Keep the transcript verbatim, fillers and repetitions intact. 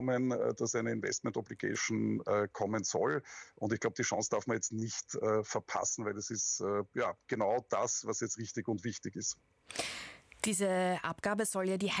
dass eine Investment Obligation äh, kommen soll. Und ich glaube, die Chance darf man jetzt nicht äh, verpassen, weil das ist äh, ja genau das, was jetzt richtig und wichtig ist. Diese Abgabe soll ja die